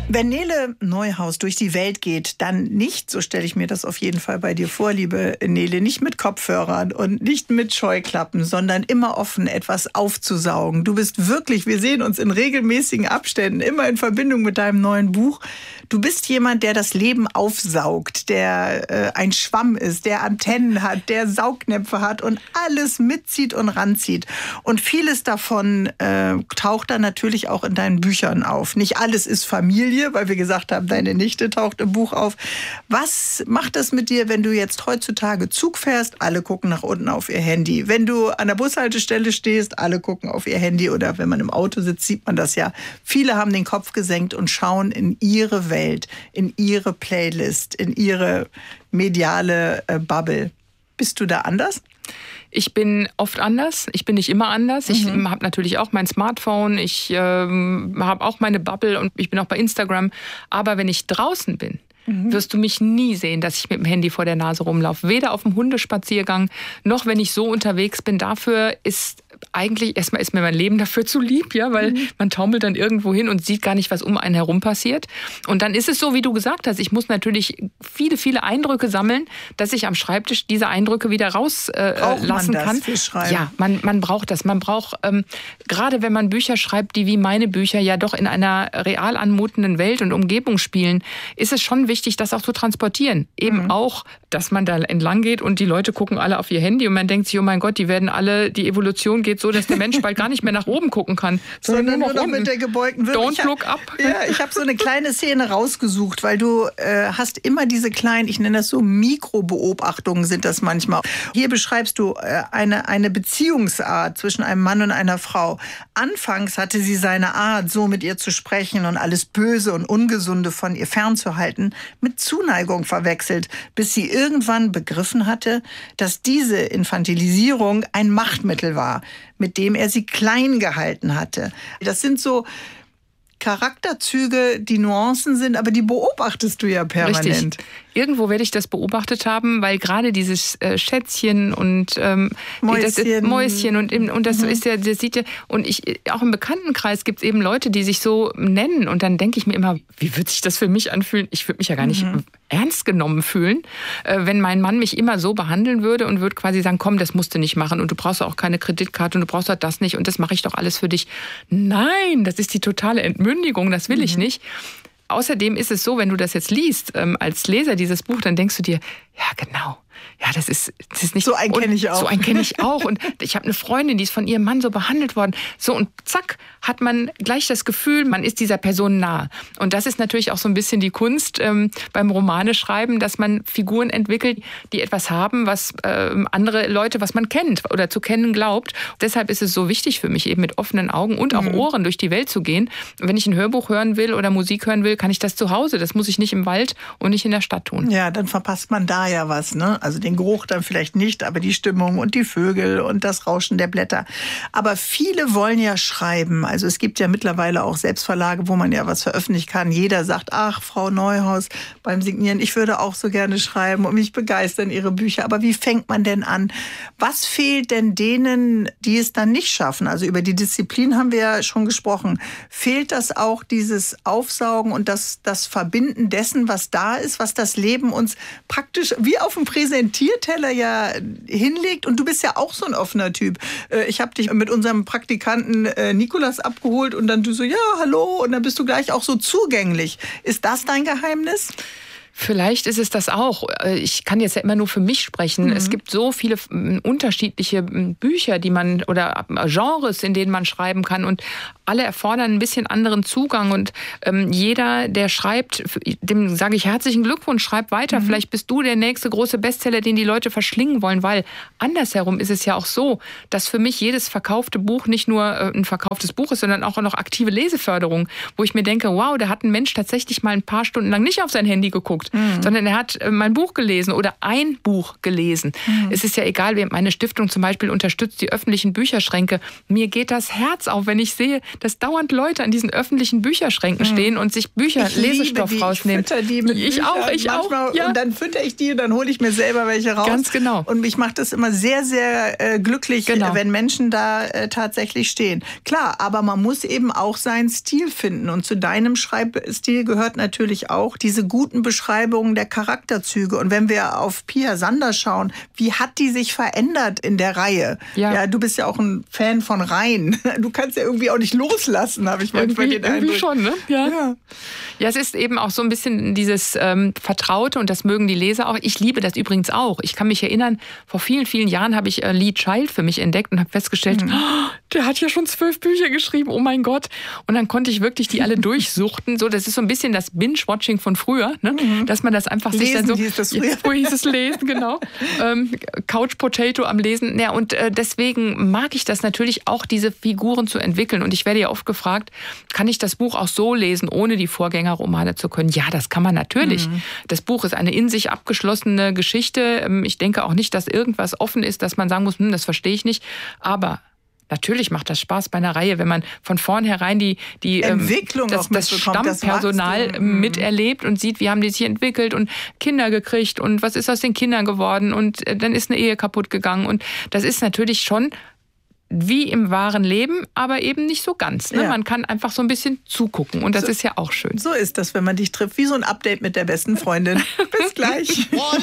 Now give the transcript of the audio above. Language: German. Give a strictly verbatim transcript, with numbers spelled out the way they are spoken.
Wenn Nele Neuhaus durch die Welt geht, dann nicht, so stelle ich mir das auf jeden Fall bei dir vor, liebe Nele, nicht mit Kopfhörern und nicht mit Scheuklappen, sondern immer offen, etwas aufzusaugen. Du bist wirklich, wir sehen uns in regelmäßigen Abständen, immer in Verbindung mit deinem neuen Buch. Du bist jemand, der das Leben aufsaugt, der äh, ein Schwamm ist, der Antennen hat, der Saugnäpfe hat und alles mitzieht und ranzieht. Und vieles davon äh, taucht dann natürlich auch in deinen Büchern auf. Nicht alles ist Familie, weil wir gesagt haben, deine Nichte taucht im Buch auf. Was macht das mit dir, wenn du jetzt heutzutage Zug fährst? Alle gucken nach unten auf ihr Handy. Wenn du an der Bushaltestelle stehst, alle gucken auf ihr Handy. Oder wenn man im Auto sitzt, sieht man das ja. Viele haben den Kopf gesenkt und schauen in ihre Welt, in ihre Playlist, in ihre mediale äh, Bubble. Bist du da anders? Ich bin oft anders. Ich bin nicht immer anders. Ich mhm. habe natürlich auch mein Smartphone. Ich ähm, habe auch meine Bubble und ich bin auch bei Instagram. Aber wenn ich draußen bin, mhm. wirst du mich nie sehen, dass ich mit dem Handy vor der Nase rumlaufe. Weder auf dem Hundespaziergang, noch wenn ich so unterwegs bin. Dafür ist eigentlich, erstmal ist mir mein Leben dafür zu lieb, ja, weil mhm. man taumelt dann irgendwo hin und sieht gar nicht, was um einen herum passiert. Und dann ist es so, wie du gesagt hast, ich muss natürlich viele, viele Eindrücke sammeln, dass ich am Schreibtisch diese Eindrücke wieder rauslassen äh, lassen man das kann. Für Schreiben? Ja, man, man braucht das. Man braucht, ähm, gerade wenn man Bücher schreibt, die wie meine Bücher ja doch in einer real anmutenden Welt und Umgebung spielen, ist es schon wichtig, das auch zu transportieren. Eben mhm. auch, dass man da entlang geht und die Leute gucken alle auf ihr Handy und man denkt sich, oh mein Gott, die werden alle, die Evolution geht so, dass der Mensch bald gar nicht mehr nach oben gucken kann, sondern, sondern nur noch, nur noch mit der gebeugten Würde. Don't look up. Ja, ich habe so eine kleine Szene rausgesucht, weil du äh, hast immer diese kleinen, ich nenne das so Mikrobeobachtungen sind das manchmal. Hier beschreibst du äh, eine, eine Beziehungsart zwischen einem Mann und einer Frau. Anfangs hatte sie seine Art, so mit ihr zu sprechen und alles Böse und Ungesunde von ihr fernzuhalten, mit Zuneigung verwechselt, bis sie irgendwann begriffen hatte, dass diese Infantilisierung ein Machtmittel war, mit dem er sie klein gehalten hatte. Das sind so Charakterzüge, die Nuancen sind, aber die beobachtest du ja permanent. Richtig. Irgendwo werde ich das beobachtet haben, weil gerade dieses äh, Schätzchen und ähm, Mäuschen. Das, Mäuschen und, und das mhm. ist ja, das sieht ja, und ich, auch im Bekanntenkreis gibt es eben Leute, die sich so nennen und dann denke ich mir immer, wie wird sich das für mich anfühlen? Ich würde mich ja gar nicht mhm. ernst genommen fühlen, äh, wenn mein Mann mich immer so behandeln würde und würde quasi sagen, komm, das musst du nicht machen und du brauchst auch keine Kreditkarte und du brauchst auch das nicht und das mache ich doch alles für dich. Nein, das ist die totale Entmündigung, das will mhm. ich nicht. Außerdem ist es so, wenn du das jetzt liest, ähm, als Leser dieses Buch, dann denkst du dir, ja genau, ja, das ist, das ist nicht... So einen kenne ich auch. So einen kenne ich auch. Und ich habe eine Freundin, die ist von ihrem Mann so behandelt worden. So und zack, hat man gleich das Gefühl, man ist dieser Person nah. Und das ist natürlich auch so ein bisschen die Kunst ähm, beim Romaneschreiben, dass man Figuren entwickelt, die etwas haben, was äh, andere Leute, was man kennt oder zu kennen glaubt. Und deshalb ist es so wichtig für mich, eben mit offenen Augen und auch mhm. Ohren durch die Welt zu gehen. Und wenn ich ein Hörbuch hören will oder Musik hören will, kann ich das zu Hause. Das muss ich nicht im Wald und nicht in der Stadt tun. Ja, dann verpasst man da ja was, ne? Also den Geruch dann vielleicht nicht, aber die Stimmung und die Vögel und das Rauschen der Blätter. Aber viele wollen ja schreiben. Also es gibt ja mittlerweile auch Selbstverlage, wo man ja was veröffentlichen kann. Jeder sagt, ach, Frau Neuhaus, beim Signieren, ich würde auch so gerne schreiben und mich begeistern Ihre Bücher. Aber wie fängt man denn an? Was fehlt denn denen, die es dann nicht schaffen? Also über die Disziplin haben wir ja schon gesprochen. Fehlt das auch, dieses Aufsaugen und das, das Verbinden dessen, was da ist, was das Leben uns praktisch wie auf dem Präsentierteller ja hinlegt? Und du bist ja auch so ein offener Typ. Ich habe dich mit unserem Praktikanten Nikolas abgeholt und dann du so, ja, hallo, und dann bist du gleich auch so zugänglich. Ist das dein Geheimnis? Vielleicht ist es das auch. Ich kann jetzt ja immer nur für mich sprechen. Mhm. Es gibt so viele unterschiedliche Bücher, die man oder Genres, in denen man schreiben kann und alle erfordern ein bisschen anderen Zugang und ähm, jeder, der schreibt, dem sage ich herzlichen Glückwunsch, schreib weiter. Mhm. Vielleicht bist du der nächste große Bestseller, den die Leute verschlingen wollen, weil andersherum ist es ja auch so, dass für mich jedes verkaufte Buch nicht nur äh, ein verkauftes Buch ist, sondern auch noch aktive Leseförderung, wo ich mir denke, wow, da hat ein Mensch tatsächlich mal ein paar Stunden lang nicht auf sein Handy geguckt, angeguckt, mhm. sondern er hat mein Buch gelesen oder ein Buch gelesen. Mhm. Es ist ja egal, meine Stiftung zum Beispiel unterstützt die öffentlichen Bücherschränke. Mir geht das Herz auf, wenn ich sehe, dass dauernd Leute an diesen öffentlichen Bücherschränken mhm. stehen und sich Bücher, ich Lesestoff die, rausnehmen. Ich die mit ich Büchern auch, ich manchmal, auch. Ja. Und dann fütter ich die und dann hole ich mir selber welche raus. Ganz genau. Und mich macht das immer sehr, sehr äh, glücklich, genau. wenn Menschen da äh, tatsächlich stehen. Klar, aber man muss eben auch seinen Stil finden. Und zu deinem Schreibstil gehört natürlich auch diese guten Beschreibungen der Charakterzüge. Und wenn wir auf Pia Sander schauen, wie hat die sich verändert in der Reihe? Ja, ja du bist ja auch ein Fan von Reihen. Du kannst ja irgendwie auch nicht loslassen, habe ich manchmal irgendwie, den Eindruck. Irgendwie schon, ne? Ja. ja. Ja, es ist eben auch so ein bisschen dieses ähm, Vertraute und das mögen die Leser auch. Ich liebe das übrigens auch. Ich kann mich erinnern, vor vielen, vielen Jahren habe ich äh, Lee Child für mich entdeckt und habe festgestellt, mhm. oh, der hat ja schon zwölf Bücher geschrieben, oh mein Gott. Und dann konnte ich wirklich die alle durchsuchten. So, das ist so ein bisschen das Binge-Watching von früher, ne? Mhm. Dass man das einfach lesen, sich dann so... hieß das früher. Früher hieß es Lesen, genau. ähm, Couch Potato am Lesen. Ja, und äh, deswegen mag ich das natürlich auch, diese Figuren zu entwickeln. Und ich werde ja oft gefragt, kann ich das Buch auch so lesen, ohne die Vorgängerromane zu können? Ja, das kann man natürlich. Mhm. Das Buch ist eine in sich abgeschlossene Geschichte. Ich denke auch nicht, dass irgendwas offen ist, dass man sagen muss, hm, das verstehe ich nicht. Aber natürlich macht das Spaß bei einer Reihe, wenn man von vornherein die, die Entwicklung das, auch das Stammpersonal das miterlebt und sieht, wie haben die sich entwickelt und Kinder gekriegt und was ist aus den Kindern geworden und dann ist eine Ehe kaputt gegangen. Und das ist natürlich schon wie im wahren Leben, aber eben nicht so ganz. Ne? Ja. Man kann einfach so ein bisschen zugucken und das so, ist ja auch schön. So ist das, wenn man dich trifft, wie so ein Update mit der besten Freundin. Bis gleich.